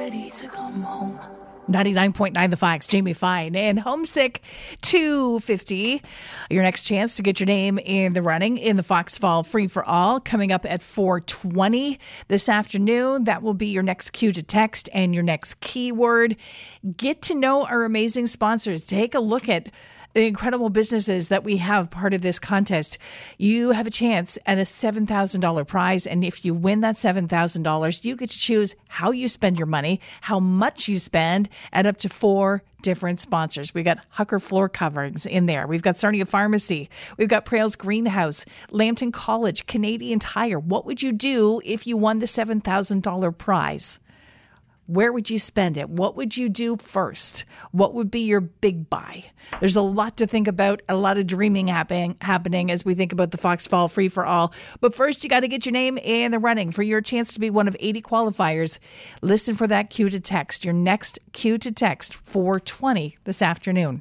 ready to come home. 99.9 The Fox, Jamie Fine, and Homesick 250. Your next chance to get your name in the running in the Fox Fall Free for All coming up at 4:20 this afternoon. That will be your next cue to text and your next keyword. Get to know our amazing sponsors. Take a look at the incredible businesses that we have part of this contest. You have a chance at a $7,000 prize. And if you win that $7,000, you get to choose how you spend your money, how much you spend, at up to 4 different sponsors. We've got Hucker Floor Coverings in there. We've got Sarnia Pharmacy. We've got Prailes Greenhouse, Lambton College, Canadian Tire. What would you do if you won the $7,000 prize? Where would you spend it? What would you do first? What would be your big buy? There's a lot to think about, a lot of dreaming happening as we think about the Fox Fall Free for All. But first, you got to get your name in the running for your chance to be one of 80 qualifiers. Listen for that cue to text. Your next cue to text, 4:20 this afternoon.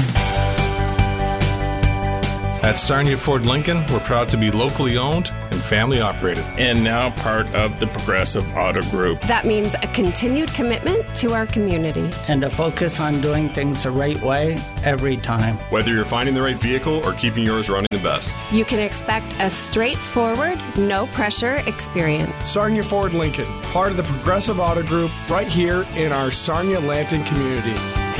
At Sarnia Ford Lincoln, we're proud to be locally owned and family operated. And now part of the Progressive Auto Group. That means a continued commitment to our community. And a focus on doing things the right way every time. Whether you're finding the right vehicle or keeping yours running the best. You can expect a straightforward, no-pressure experience. Sarnia Ford Lincoln, part of the Progressive Auto Group, right here in our Sarnia-Lambton community.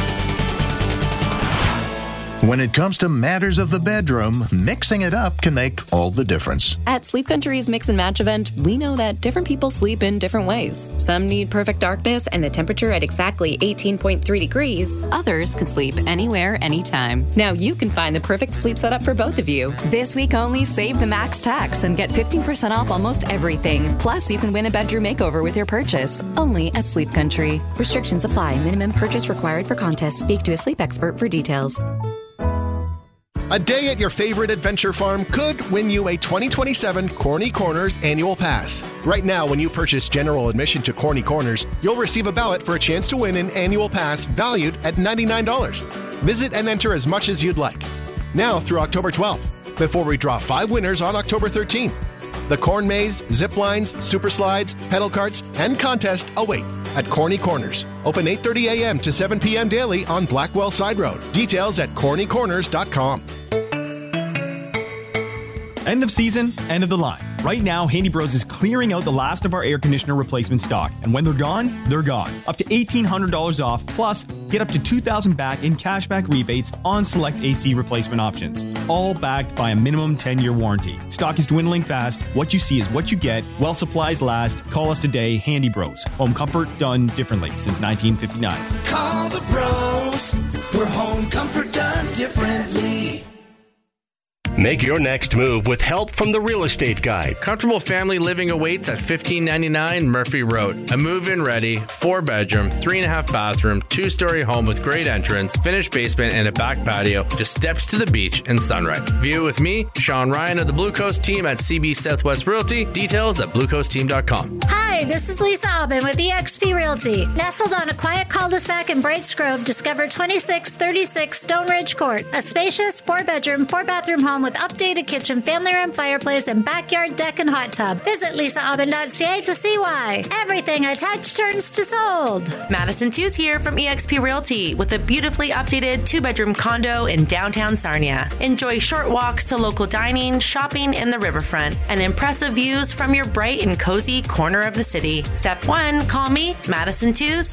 When it comes to matters of the bedroom, mixing it up can make all the difference. At Sleep Country's Mix and Match event, we know that different people sleep in different ways. Some need perfect darkness and the temperature at exactly 18.3 degrees. Others can sleep anywhere, anytime. Now you can find the perfect sleep setup for both of you. This week only, save the max tax and get 15% off almost everything. Plus, you can win a bedroom makeover with your purchase. Only at Sleep Country. Restrictions apply. Minimum purchase required for contest. Speak to a sleep expert for details. A day at your favorite adventure farm could win you a 2027 Corny Corners annual pass. Right now, when you purchase general admission to Corny Corners, you'll receive a ballot for a chance to win an annual pass valued at $99. Visit and enter as much as you'd like. Now through October 12th, before we draw 5 winners on October 13th. The corn maze, zip lines, super slides, pedal carts, and contest await at Corny Corners. Open 8:30 a.m. to 7 p.m. daily on Blackwell Side Road. Details at cornycorners.com. End of season, end of the line. Right now, Handy Bros is clearing out the last of our air conditioner replacement stock. And when they're gone, they're gone. Up to $1,800 off, plus get up to $2,000 back in cashback rebates on select AC replacement options. All backed by a minimum 10-year warranty. Stock is dwindling fast. What you see is what you get. While supplies last, call us today, Handy Bros. Home comfort done differently since 1959. Call the bros. We're home comfort done differently. Make your next move with help from the Real Estate Guide. Comfortable family living awaits at 1599 Murphy Road. A move-in ready, 4-bedroom, 3.5 bathroom, 2-story home with great entrance, finished basement, and a back patio. Just steps to the beach and sunrise. View it with me, Sean Ryan of the Blue Coast team at CB Southwest Realty. Details at bluecoastteam.com. Hi, this is Lisa Aubin with eXp Realty. Nestled on a quiet cul-de-sac in Brights Grove, discover 2636 Stone Ridge Court. A spacious 4-bedroom, 4-bathroom home with updated kitchen, family room, fireplace, and backyard deck and hot tub. Visit lisaauben.ca to see why. Everything I touch turns to sold. Madison Tews here from eXp Realty with a beautifully updated 2-bedroom condo in downtown Sarnia. Enjoy short walks to local dining, shopping in the riverfront, and impressive views from your bright and cozy corner of the city. Step 1, call me, Madison Tews,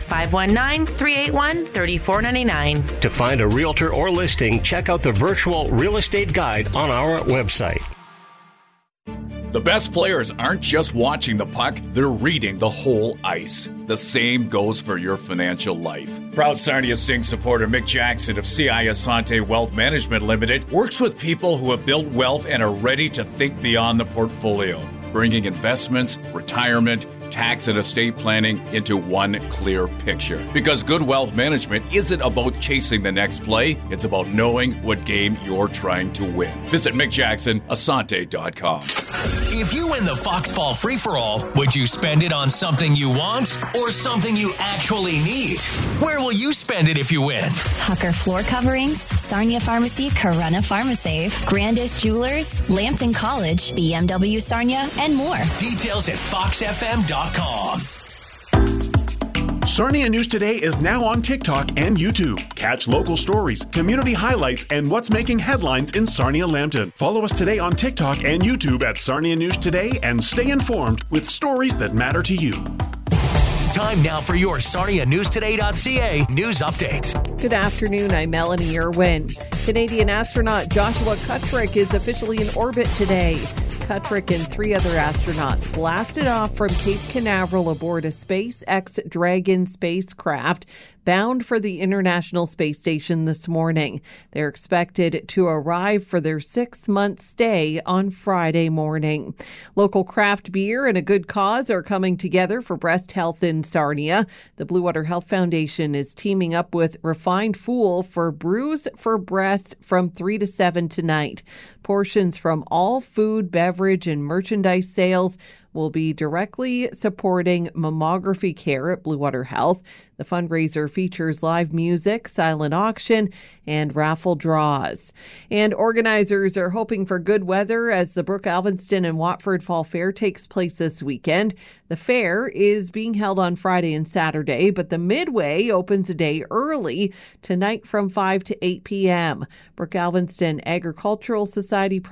519-381-3499. To find a realtor or listing, check out the virtual real estate guide on our website. The best players aren't just watching the puck, they're reading the whole ice. The same goes for your financial life. Proud Sarnia Sting supporter Mick Jackson of CI Asante Wealth Management Limited works with people who have built wealth and are ready to think beyond the portfolio, bringing investments, retirement, tax and estate planning into one clear picture. Because good wealth management isn't about chasing the next play, it's about knowing what game you're trying to win. Visit MickJacksonAsante.com. If you win the Fox Fall Free-for-All, would you spend it on something you want or something you actually need? Where will you spend it if you win? Hucker Floor Coverings, Sarnia Pharmacy, Corunna PharmaSafe, Grandis Jewelers, Lambton College, BMW Sarnia, and more. Details at foxfm.com. Sarnia News Today is now on TikTok and YouTube. Catch local stories, community highlights, and what's making headlines in Sarnia-Lambton. Follow us today on TikTok and YouTube at Sarnia News Today and stay informed with stories that matter to you. Time now for your SarniaNewsToday.ca news update. Good afternoon, I'm Melanie Irwin. Canadian astronaut Joshua Kutrick is officially in orbit today. Kutrick and 3 other astronauts blasted off from Cape Canaveral aboard a SpaceX Dragon spacecraft bound for the International Space Station this morning. They're expected to arrive for their 6-month stay on Friday morning. Local craft beer and a good cause are coming together for breast health in Sarnia. The Blue Water Health Foundation is teaming up with Refined Fool for Brews for Breasts from 3 to 7 tonight. Portions from all food, beverage, and merchandise sales will be directly supporting mammography care at Blue Water Health. The fundraiser features live music, silent auction, and raffle draws. And organizers are hoping for good weather as the Brooke Alvinston and Watford Fall Fair takes place this weekend. The fair is being held on Friday and Saturday, but the Midway opens a day early tonight from 5 to 8 p.m. Brooke Alvinston Agricultural Society